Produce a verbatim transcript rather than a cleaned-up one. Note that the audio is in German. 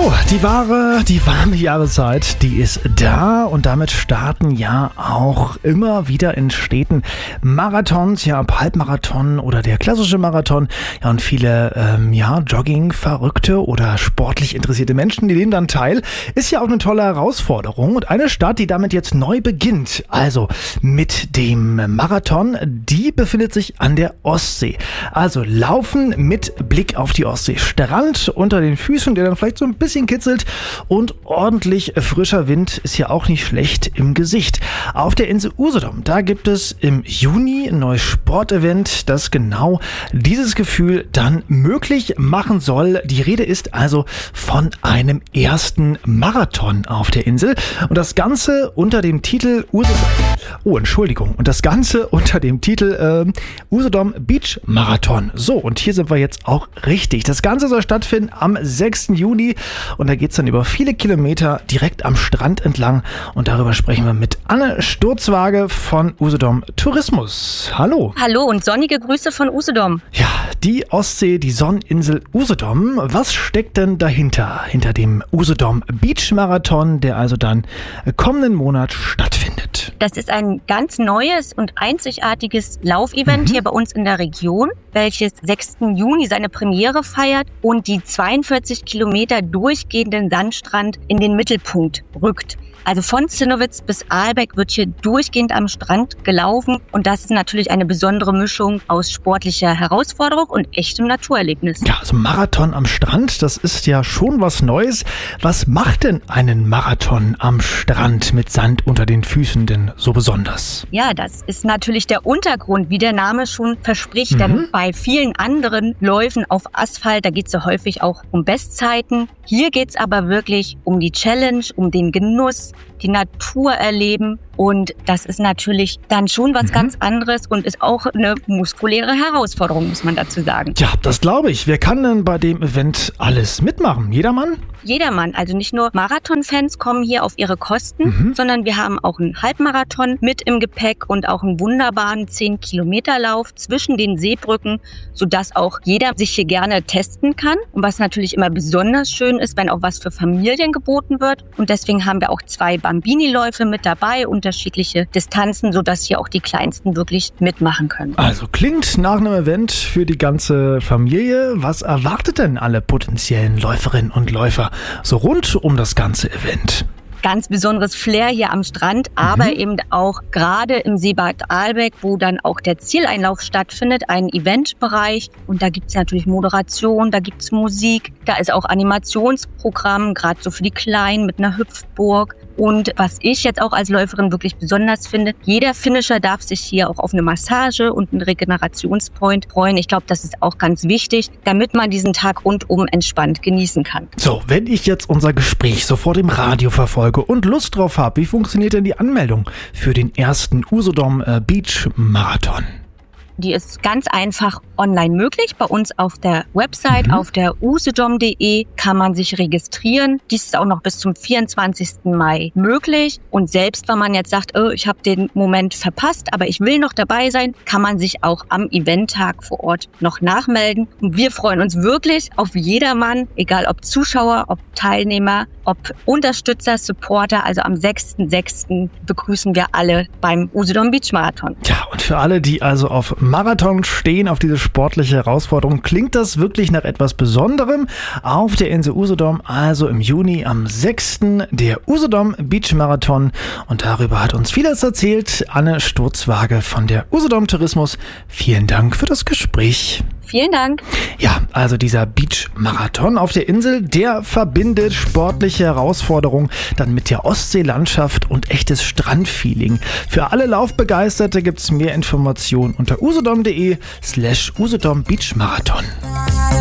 So, die wahre, die warme Jahreszeit, die ist da und damit starten ja auch immer wieder in Städten Marathons, ja, Halbmarathon oder der klassische Marathon. Ja, und viele, ähm, ja, Jogging-Verrückte oder sportlich interessierte Menschen, die nehmen dann teil. Ist ja auch eine tolle Herausforderung und eine Stadt, die damit jetzt neu beginnt. Also mit dem Marathon, die befindet sich an der Ostsee. Also laufen mit Blick auf die Ostsee. Strand unter den Füßen, der dann vielleicht so ein bisschen kitzelt und ordentlich frischer Wind ist ja auch nicht schlecht im Gesicht. Auf der Insel Usedom, da gibt es im Juni ein neues Sportevent, das genau dieses Gefühl dann möglich machen soll. Die Rede ist also von einem ersten Marathon auf der Insel und das Ganze unter dem Titel Usedom, oh Entschuldigung, und das Ganze unter dem Titel äh, Usedom Beach Marathon. So, und hier sind wir jetzt auch richtig. Das Ganze soll stattfinden am sechsten Juni und da geht es dann über viele Kilometer direkt am Strand entlang und darüber sprechen wir mit Anne Sturzwage von Usedom Tourismus. Hallo. Hallo und sonnige Grüße von Usedom. Ja, die Ostsee, die Sonneninsel Usedom. Was steckt denn dahinter, hinter dem Usedom Beach Marathon, der also dann kommenden Monat stattfindet? Das ist ein ganz neues und einzigartiges Laufevent mhm. hier bei uns in der Region, welches sechsten Juni seine Premiere feiert und die zweiundvierzig Kilometer durchgehenden Sandstrand in den Mittelpunkt rückt. Also von Zinnowitz bis Aalbeck wird hier durchgehend am Strand gelaufen und das ist natürlich eine besondere Mischung aus sportlicher Herausforderung und echtem Naturerlebnis. Ja, also Marathon am Strand, das ist ja schon was Neues. Was macht denn einen Marathon am Strand mit Sand unter den Füßen denn so besonders? Ja, das ist natürlich der Untergrund, wie der Name schon verspricht, mhm. denn bei vielen anderen Läufen auf Asphalt, da geht es ja häufig auch um Bestzeiten. Hier geht es aber wirklich um die Challenge, um den Genuss, die Natur erleben und das ist natürlich dann schon was mhm. ganz anderes und ist auch eine muskuläre Herausforderung, muss man dazu sagen. Ja, das glaube ich. Wer kann denn bei dem Event alles mitmachen? Jedermann? Jedermann, also nicht nur Marathon-Fans kommen hier auf ihre Kosten, mhm. sondern wir haben auch einen Halbmarathon mit im Gepäck und auch einen wunderbaren zehn Kilometer Lauf zwischen den Seebrücken, sodass auch jeder sich hier gerne testen kann. Und was natürlich immer besonders schön ist, wenn auch was für Familien geboten wird. Und deswegen haben wir auch zwei Bambini-Läufe mit dabei, unterschiedliche Distanzen, sodass hier auch die Kleinsten wirklich mitmachen können. Also klingt nach einem Event für die ganze Familie. Was erwartet denn alle potenziellen Läuferinnen und Läufer so rund um das ganze Event? Ganz besonderes Flair hier am Strand, aber mhm. eben auch gerade im Seebad Aalbeck, wo dann auch der Zieleinlauf stattfindet, ein Eventbereich. Und da gibt es natürlich Moderation, da gibt es Musik, da ist auch Animationsprogramm, gerade so für die Kleinen mit einer Hüpfburg. Und was ich jetzt auch als Läuferin wirklich besonders finde, jeder Finisher darf sich hier auch auf eine Massage und einen Regenerationspoint freuen. Ich glaube, das ist auch ganz wichtig, damit man diesen Tag rundum entspannt genießen kann. So, wenn ich jetzt unser Gespräch sofort im Radio verfolge und Lust drauf habe, wie funktioniert denn die Anmeldung für den ersten Usedom Beach Marathon? Die ist ganz einfach online möglich. Bei uns auf der Website, mhm. auf der usedom punkt de kann man sich registrieren. Dies ist auch noch bis zum vierundzwanzigsten Mai möglich. Und selbst wenn man jetzt sagt, oh, ich habe den Moment verpasst, aber ich will noch dabei sein, kann man sich auch am Eventtag vor Ort noch nachmelden. Und wir freuen uns wirklich auf jedermann, egal ob Zuschauer, ob Teilnehmer, ob Unterstützer, Supporter. Also am sechsten sechsten begrüßen wir alle beim Usedom Beach Marathon. Ja, und für alle, die also auf Marathon stehen, auf diese sportliche Herausforderung, klingt das wirklich nach etwas Besonderem. Auf der Insel Usedom, also im Juni am sechsten der Usedom Beach Marathon. Und darüber hat uns vieles erzählt Anne Sturzwage von der Usedom Tourismus. Vielen Dank für das Gespräch. Vielen Dank. Ja, also dieser Beach-Marathon auf der Insel, der verbindet sportliche Herausforderungen dann mit der Ostseelandschaft und echtes Strandfeeling. Für alle Laufbegeisterte gibt es mehr Informationen unter usedom punkt de slash Usedom Beach Marathon.